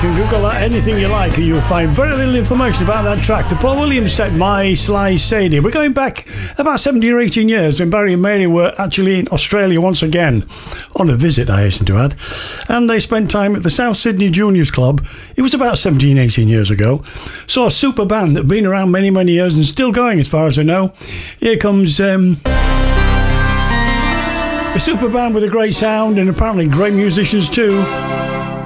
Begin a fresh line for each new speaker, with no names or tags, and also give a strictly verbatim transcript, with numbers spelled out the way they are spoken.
can Google that anything you like and you'll find very little information about that track. The Paul Williams set, My Sly Sadie. We're going back about seventeen or eighteen years when Barry and Mary were actually in Australia once again, on a visit, I hasten to add, and they spent time at the South Sydney Juniors Club. It was about seventeen, eighteen years ago. Saw a super band that have been around many, many years and still going as far as I know. Here comes um, a super band with a great sound and apparently great musicians too.